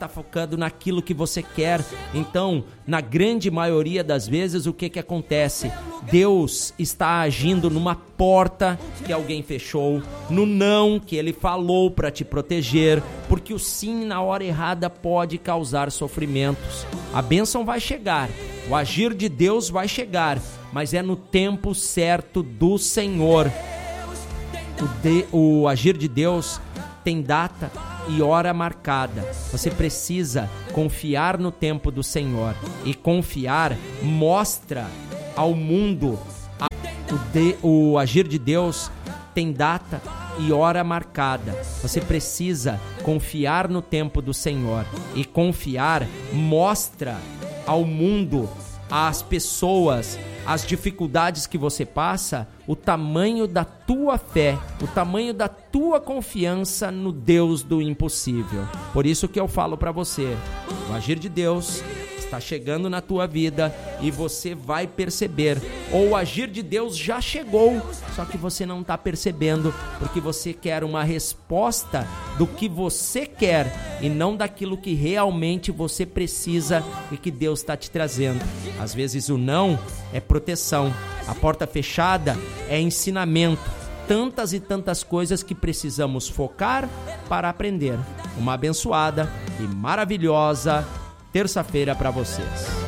está focando naquilo que você quer. Então, na grande maioria das vezes, o que acontece? Deus está agindo numa porta que alguém fechou, no não que ele falou para te proteger, porque o sim na hora errada pode causar sofrimentos. A bênção vai chegar, o agir de Deus vai chegar, mas é no tempo certo do Senhor. O agir de Deus tem data e hora marcada. Você precisa confiar no tempo do Senhor. E confiar mostra ao mundo o agir de Deus tem data e hora marcada. Você precisa confiar no tempo do Senhor. E confiar mostra ao mundo, às pessoas, as dificuldades que você passa, o tamanho da tua fé, o tamanho da tua confiança no Deus do impossível. Por isso que eu falo para você, o agir de Deus está chegando na tua vida e você vai perceber, ou o agir de Deus já chegou, só que você não está percebendo, porque você quer uma resposta do que você quer e não daquilo que realmente você precisa e que Deus está te trazendo. Às vezes o não é proteção, a porta fechada é ensinamento, tantas e tantas coisas que precisamos focar para aprender. Uma abençoada e maravilhosa terça-feira para vocês.